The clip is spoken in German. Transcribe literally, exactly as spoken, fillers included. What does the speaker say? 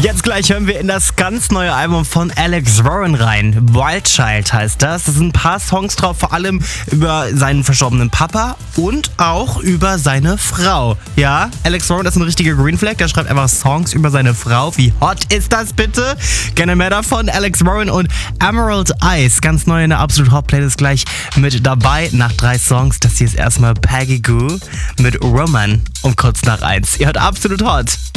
Jetzt gleich hören wir in das ganz neue Album von Alex Warren rein. Wild Child heißt das. Da sind ein paar Songs drauf, vor allem über seinen verstorbenen Papa und auch über seine Frau. Ja, Alex Warren ist ein richtiger Green Flag. Der schreibt einfach Songs über seine Frau. Wie hot ist das bitte? Gerne mehr davon. Alex Warren und Emerald Eyes. Ganz neu in der Absolut Hot Playlist gleich mit dabei. Nach drei Songs. Das hier ist erstmal Peggy Gou mit Roman um kurz nach eins. Ihr hört Absolut Hot.